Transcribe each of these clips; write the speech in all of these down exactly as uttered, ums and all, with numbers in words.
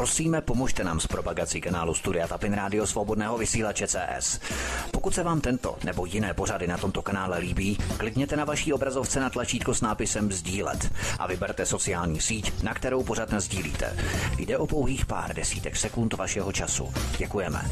Prosíme, pomožte nám s propagací kanálu Studia Tapin Rádio Svobodného vysílače C S. Pokud se vám tento nebo jiné pořady na tomto kanále líbí, klikněte na vaší obrazovce na tlačítko s nápisem sdílet a vyberte sociální síť, na kterou pořad nasdílíte. Jde o pouhých pár desítek sekund vašeho času. Děkujeme.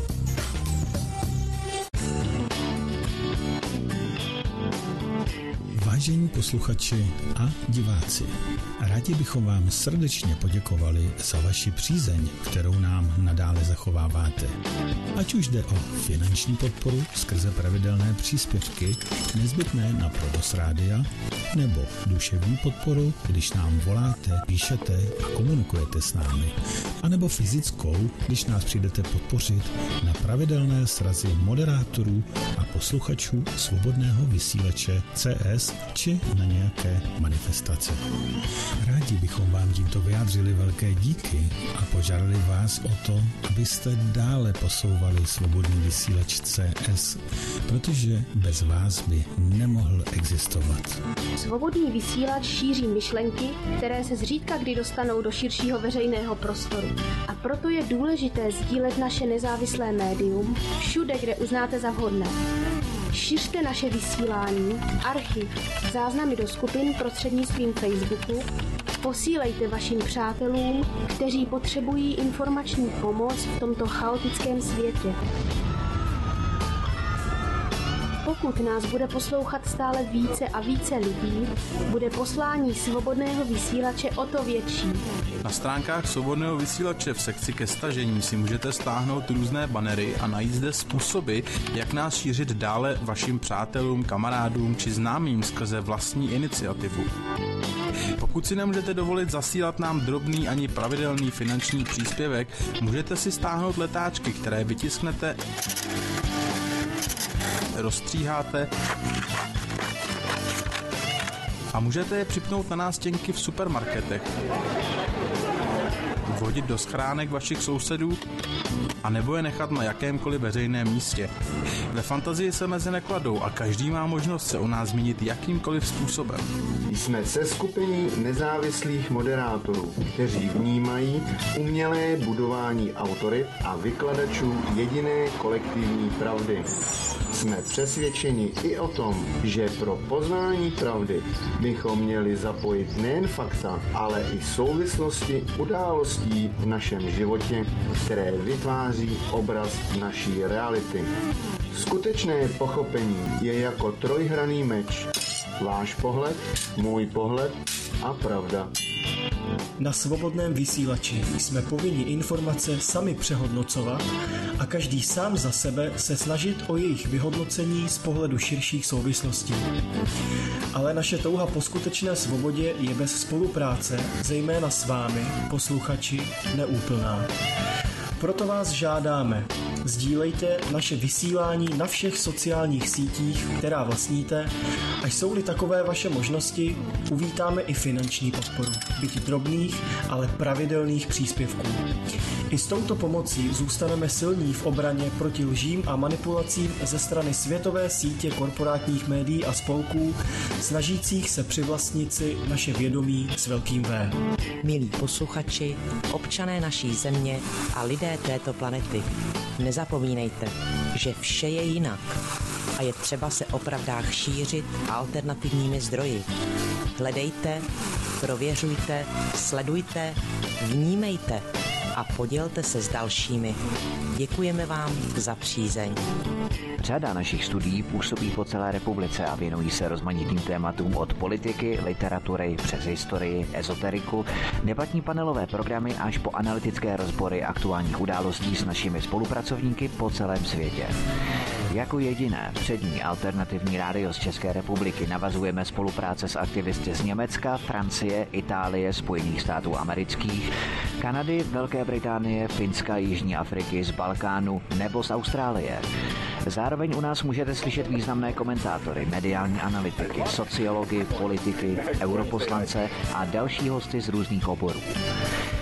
Vážení posluchači a diváci, rádi bychom vám srdečně poděkovali za vaši přízeň, kterou nám nadále zachováváte. Ať už jde o finanční podporu skrze pravidelné příspěvky nezbytné na provoz rádia, nebo duševní podporu, když nám voláte, píšete a komunikujete s námi, anebo fyzickou, když nás přijdete podpořit na pravidelné srazy moderátorů a posluchačů svobodného vysílače C S či na nějaké manifestace. Rádi bychom vám tímto vyjádřili velké díky a požádali vás o to, abyste dále posouvali svobodný vysílač C S, protože bez vás by nemohl existovat. Svobodný vysílač šíří myšlenky, které se zřídka kdy dostanou do širšího veřejného prostoru. A proto je důležité sdílet naše nezávislé médium všude, kde uznáte za vhodné. Šiřte naše vysílání, archiv, záznamy do skupin prostřednictvím Facebooku, posílejte vašim přátelům, kteří potřebují informační pomoc v tomto chaotickém světě. Pokud nás bude poslouchat stále více a více lidí, bude poslání svobodného vysílače o to větší. Na stránkách svobodného vysílače v sekci ke stažení si můžete stáhnout různé banery a najít zde způsoby, jak nás šířit dále vašim přátelům, kamarádům či známým skrze vlastní iniciativu. Pokud si nemůžete dovolit zasílat nám drobný ani pravidelný finanční příspěvek, můžete si stáhnout letáčky, které vytisknete, rozstříháte a můžete je připnout na nástěnky v supermarketech, vhodit do schránek vašich sousedů a nebo je nechat na jakémkoliv veřejném místě. Ve fantazii se meze nekladou a každý má možnost se o nás zmínit jakýmkoliv způsobem. Jsme seskupení nezávislých moderátorů, kteří vnímají umělé budování autorit a vykladačů jediné kolektivní pravdy. Jsme přesvědčeni i o tom, že pro poznání pravdy bychom měli zapojit nejen fakta, ale i souvislosti událostí v našem životě, které vytváří obraz naší reality. Skutečné pochopení je jako trojhranný meč. Váš pohled, můj pohled a pravda. Na svobodném vysílači jsme povinni informace sami přehodnocovat a každý sám za sebe se snažit o jejich vyhodnocení z pohledu širších souvislostí. Ale naše touha po skutečné svobodě je bez spolupráce, zejména s vámi, posluchači, neúplná. Proto vás žádáme, sdílejte naše vysílání na všech sociálních sítích, která vlastníte, a jsou-li takové vaše možnosti, uvítáme i finanční podporu, byť drobných, ale pravidelných příspěvků. I s touto pomocí zůstaneme silní v obraně proti lžím a manipulacím ze strany světové sítě korporátních médií a spolků, snažících se přivlastnit si naše vědomí s velkým V. Milí posluchači, občané naší země a lidé této planety, nezapomínejte, že vše je jinak a je třeba se o pravdách šířit alternativními zdroji. Hledejte, prověřujte, sledujte, vnímejte a podělte se s dalšími. Děkujeme vám za přízeň. Řada našich studií působí po celé republice a věnují se rozmanitým tématům od politiky, literatury přes historii, ezoteriku, debatní panelové programy až po analytické rozbory aktuálních událostí s našimi spolupracovníky po celém světě. Jako jediné přední alternativní rádio z České republiky navazujeme spolupráce s aktivisty z Německa, Francie, Itálie, Spojených států amerických, Kanady, Velké Británie, Finska, Jižní Afriky, z Balkánu nebo z Austrálie. Zároveň u nás můžete slyšet významné komentátory, mediální analytiky, sociology, politiky, europoslance a další hosty z různých oborů.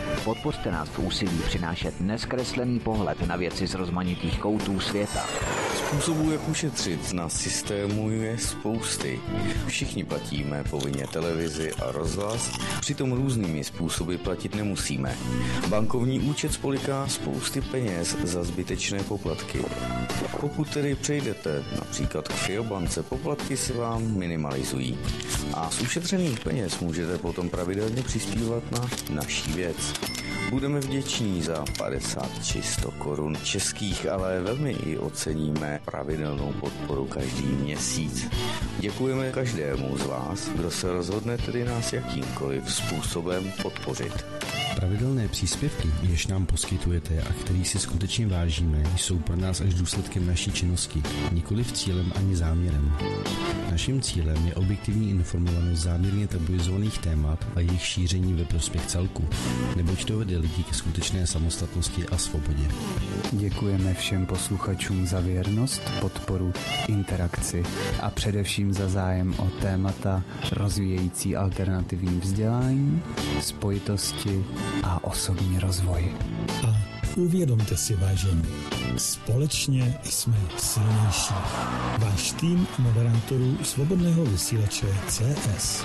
Podpořte nás v úsilí přinášet neskreslený pohled na věci z rozmanitých koutů světa. Způsobů, jak ušetřit na systému, je spousty. Všichni platíme povinně televizi a rozhlas, přitom různými způsoby platit nemusíme. Bankovní účet spoliká spousty peněz za zbytečné poplatky. Pokud tedy přejdete například k Fiobance, poplatky se vám minimalizují. A z ušetřených peněz můžete potom pravidelně přispívat na naší věc. Budeme vděční za padesát či sto korun českých, ale velmi i oceníme pravidelnou podporu každý měsíc. Děkujeme každému z vás, kdo se rozhodne tedy nás jakýmkoliv způsobem podpořit. Pravidelné příspěvky, jež nám poskytujete a který si skutečně vážíme, jsou pro nás až důsledkem naší činnosti, nikoliv cílem ani záměrem. Naším cílem je objektivní informovanost záměrně tabuizovaných témat a jejich šíření ve prospěch celku, neboť to vede lidi ke skutečné samostatnosti a svobodě. Děkujeme všem posluchačům za věrnost, podporu, interakci a především za zájem o témata rozvíjející alternativní vzdělání, spojitosti a osobní rozvoj. A uvědomte si, vážení, společně jsme silnější. Váš tým moderátorů Svobodného vysílače C S.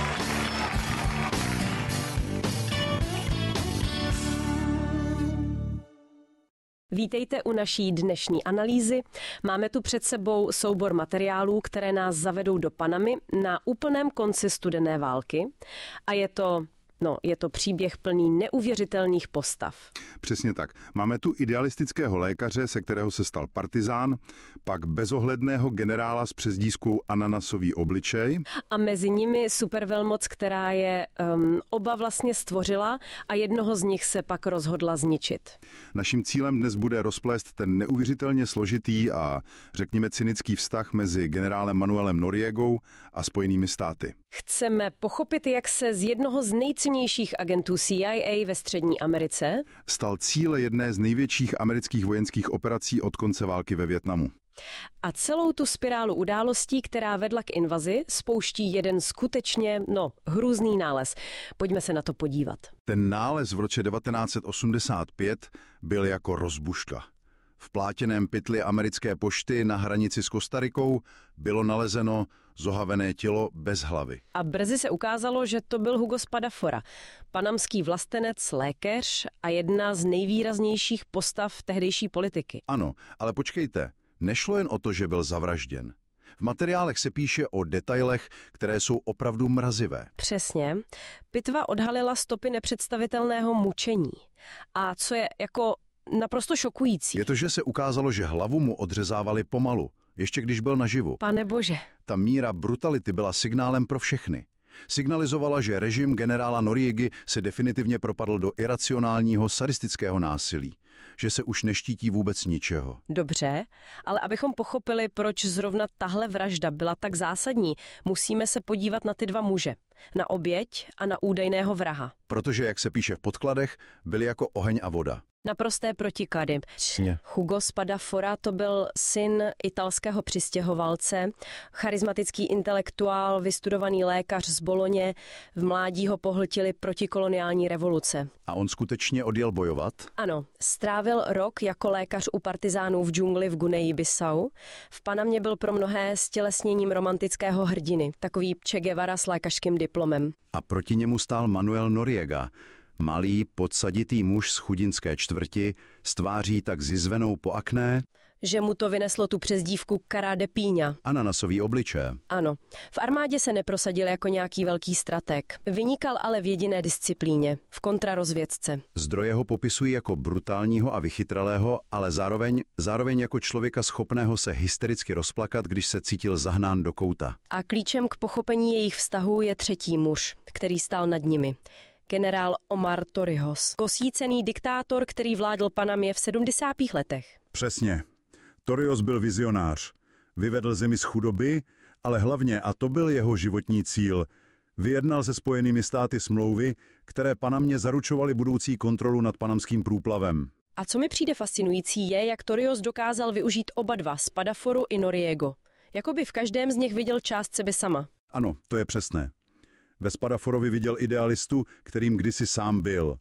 Vítejte u naší dnešní analýzy. Máme tu před sebou soubor materiálů, které nás zavedou do Panamy na úplném konci studené války. A je to... No, je to příběh plný neuvěřitelných postav. Přesně tak. Máme tu idealistického lékaře, se kterého se stal partizán, pak bezohledného generála s přezdívkou Ananasový obličej. A mezi nimi supervelmoc, která je um, oba vlastně stvořila a jednoho z nich se pak rozhodla zničit. Naším cílem dnes bude rozplést ten neuvěřitelně složitý a řekněme cynický vztah mezi generálem Manuelem Noriegou a Spojenými státy. Chceme pochopit, jak se z jednoho z nejcennějších agentů C I A ve Střední Americe stal cíle jedné z největších amerických vojenských operací od konce války ve Vietnamu. A celou tu spirálu událostí, která vedla k invazi, spouští jeden skutečně, no, hrůzný nález. Pojďme se na to podívat. Ten nález v roce devatenáct set osmdesát pět byl jako rozbuška. V plátěném pytli americké pošty na hranici s Kostarikou bylo nalezeno zohavené tělo bez hlavy. A brzy se ukázalo, že to byl Hugo Spadafora, panamský vlastenec, lékař a jedna z nejvýraznějších postav tehdejší politiky. Ano, ale počkejte, nešlo jen o to, že byl zavražděn. V materiálech se píše o detailech, které jsou opravdu mrazivé. Přesně. Pitva odhalila stopy nepředstavitelného mučení. A co je jako naprosto šokující. Je to, že se ukázalo, že hlavu mu odřezávali pomalu, ještě když byl naživu. Pane bože. Ta míra brutality byla signálem pro všechny. Signalizovala, že režim generála Noriegy se definitivně propadl do iracionálního sadistického násilí, že se už neštítí vůbec ničeho. Dobře, ale abychom pochopili, proč zrovna tahle vražda byla tak zásadní, musíme se podívat na ty dva muže. Na oběť a na údajného vraha. Protože, jak se píše v podkladech, byli jako oheň a voda. Naprosté protiklady. Hugo Spadafora to byl syn italského přistěhovalce, charismatický intelektuál, vystudovaný lékař z Boloně, v mládí ho pohltily protikoloniální revoluce. A on skutečně odjel bojovat? Ano, strávil rok jako lékař u partizánů v džungli v Guineji Bissau. V Panamě byl pro mnohé stělesněním romantického hrdiny, takový Che Guevara s lékařským diplomem. A proti němu stál Manuel Noriega, malý, podsaditý muž z chudinské čtvrti, s tváří tak zizvenou po akné, že mu to vyneslo tu přezdívku Cara de Píňa. Ananasový obliče. Ano. V armádě se neprosadil jako nějaký velký strateg. Vynikal ale v jediné disciplíně, v kontrarozvědce. Zdroje ho popisují jako brutálního a vychytralého, ale zároveň, zároveň jako člověka schopného se hystericky rozplakat, když se cítil zahnán do kouta. A klíčem k pochopení jejich vztahu je třetí muž, který stál nad nimi. Generál Omar Torrijos, kosícený diktátor, který vládl Panamě v sedmdesátých letech. Přesně. Torrijos byl vizionář. Vyvedl zemi z chudoby, ale hlavně, a to byl jeho životní cíl, vyjednal se Spojenými státy smlouvy, které Panamě zaručovaly budoucí kontrolu nad panamským průplavem. A co mi přijde fascinující je, jak Torrijos dokázal využít oba dva, Spadaforu i Noriego. Jakoby v každém z nich viděl část sebe sama. Ano, to je přesné. Ve Spadaforovi viděl idealistu, kterým kdysi sám byl.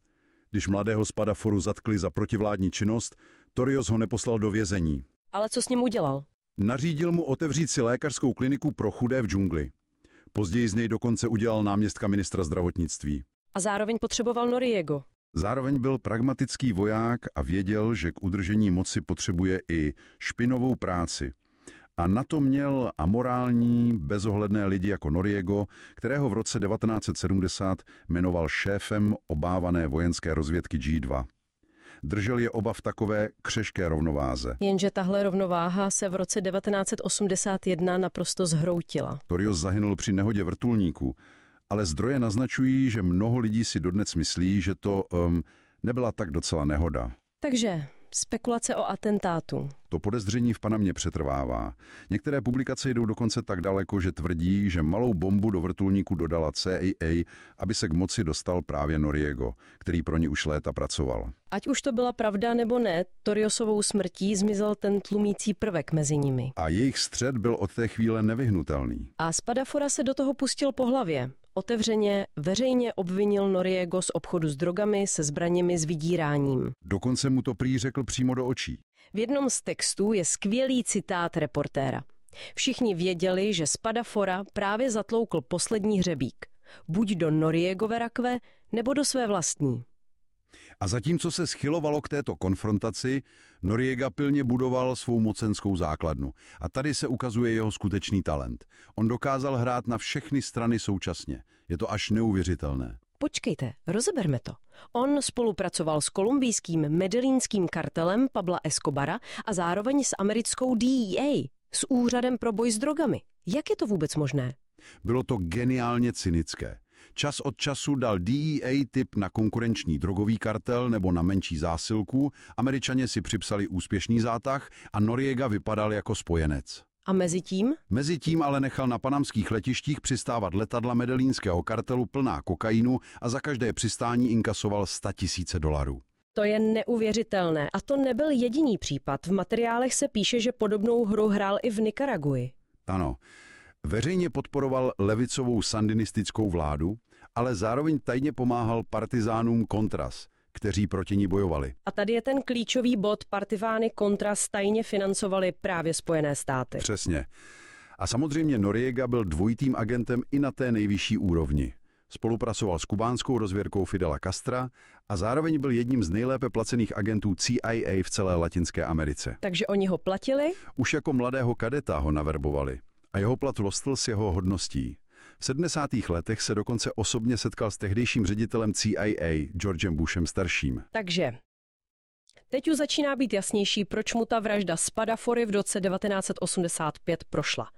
Když mladého Spadaforu zatkli za protivládní činnost, Torios ho neposlal do vězení. Ale co s ním udělal? Nařídil mu otevřít si lékařskou kliniku pro chudé v džungli. Později z něj dokonce udělal náměstka ministra zdravotnictví. A zároveň potřeboval Noriego. Zároveň byl pragmatický voják a věděl, že k udržení moci potřebuje i špinovou práci. A na to měl amorální, bezohledné lidi jako Noriego, kterého v roce devatenáct set sedmdesát jmenoval šéfem obávané vojenské rozvědky G dva. Držel je oba v takové křehké rovnováze. Jenže tahle rovnováha se v roce devatenáct set osmdesát jedna naprosto zhroutila. Torios zahynul při nehodě vrtulníků, ale zdroje naznačují, že mnoho lidí si dodnes myslí, že to um, nebyla tak docela nehoda. Takže spekulace o atentátu. To podezření v Panamě přetrvává. Některé publikace jdou dokonce tak daleko, že tvrdí, že malou bombu do vrtulníku dodala C I A, aby se k moci dostal právě Noriego, který pro ní už léta pracoval. Ať už to byla pravda nebo ne, Toriosovou smrtí zmizel ten tlumící prvek mezi nimi. A jejich střet byl od té chvíle nevyhnutelný. A Spadafora se do toho pustil po hlavě. Otevřeně, veřejně obvinil Noriego z obchodu s drogami, se zbraněmi, s vydíráním. Dokonce mu to prý řekl přímo do očí. V jednom z textů je skvělý citát reportéra. Všichni věděli, že Spadafora právě zatloukl poslední hřebík. Buď do Noriegové rakve, nebo do své vlastní. A zatímco se schylovalo k této konfrontaci, Noriega pilně budoval svou mocenskou základnu. A tady se ukazuje jeho skutečný talent. On dokázal hrát na všechny strany současně. Je to až neuvěřitelné. Počkejte, rozeberme to. On spolupracoval s kolumbijským medellínským kartelem Pabla Escobara a zároveň s americkou D E A, s úřadem pro boj s drogami. Jak je to vůbec možné? Bylo to geniálně cynické. Čas od času dal D E A tip na konkurenční drogový kartel nebo na menší zásilku, Američané si připsali úspěšný zátah a Noriega vypadal jako spojenec. A mezi tím? Mezi tím ale nechal na panamských letištích přistávat letadla medellínského kartelu plná kokainu a za každé přistání inkasoval sta tisíce dolarů. To je neuvěřitelné. A to nebyl jediný případ. V materiálech se píše, že podobnou hru hrál i v Nikaraguji. Ano. Veřejně podporoval levicovou sandinistickou vládu, ale zároveň tajně pomáhal partizánům Contras, kteří proti ní bojovali. A tady je ten klíčový bod, partizány Contras tajně financovali právě Spojené státy. Přesně. A samozřejmě Noriega byl dvojitým agentem i na té nejvyšší úrovni. Spolupracoval s kubánskou rozvědkou Fidela Castra a zároveň byl jedním z nejlépe placených agentů C I A v celé Latinské Americe. Takže oni ho platili? Už jako mladého kadeta ho naverbovali. A jeho plat rostl s jeho hodností. V sedmdesátých letech se dokonce osobně setkal s tehdejším ředitelem C I A, Georgem Bushem starším. Takže teď už začíná být jasnější, proč mu ta vražda Spadafory v roce devatenáct set osmdesát pět prošla.